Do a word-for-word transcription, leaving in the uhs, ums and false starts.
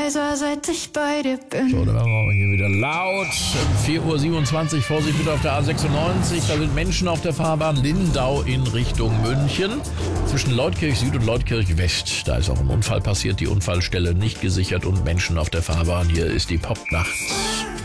leiser, seit ich bei dir bin. So, dann machen wir hier wieder laut. vier Uhr siebenundzwanzig, Vorsicht bitte auf der A sechsundneunzig. Da sind Menschen auf der Fahrbahn Lindau in Richtung München. Zwischen Leutkirch Süd und Leutkirch West. Da ist auch ein Unfall passiert. Die Unfallstelle nicht gesichert und Menschen auf der Fahrbahn. Hier ist die Popnacht.